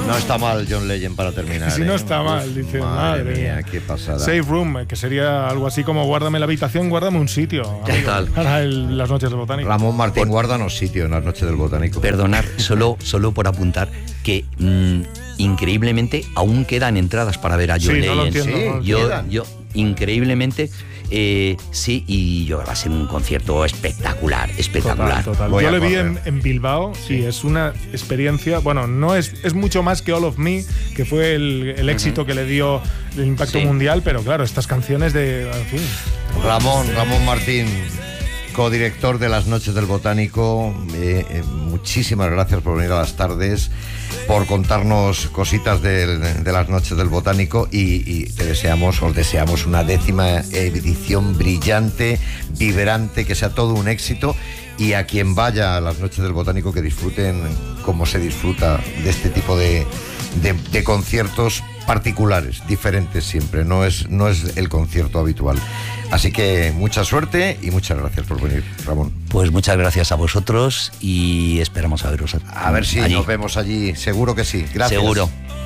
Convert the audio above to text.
No está mal John Legend para terminar. Si no está mal, dice, madre mía, qué pasada. Safe Room, que sería algo así como guárdame la habitación, guárdame un sitio. Total. Para las noches del Botánico. Ramón Martín, guárdanos sitio en las noches del Botánico. Perdonar, solo por apuntar que increíblemente aún quedan entradas para ver a John Legend. No lo entiendo, Yo increíblemente sí, y yo va a ser un concierto espectacular. Total. Yo le vi en Bilbao, sí, es una experiencia, bueno, no es mucho más que All of Me, que fue el éxito que le dio el impacto mundial, pero claro, estas canciones en fin. Ramón Martín, codirector de las Noches del Botánico, muchísimas gracias por venir a las tardes, por contarnos cositas de las Noches del Botánico y os deseamos una 10ª edición brillante, vibrante, que sea todo un éxito, y a quien vaya a las Noches del Botánico que disfruten como se disfruta de este tipo de conciertos particulares, diferentes siempre, no es el concierto habitual. Así que mucha suerte y muchas gracias por venir, Ramón. Pues muchas gracias a vosotros y esperamos a veros a ver si allí. Nos vemos allí, seguro que sí. Gracias. Seguro.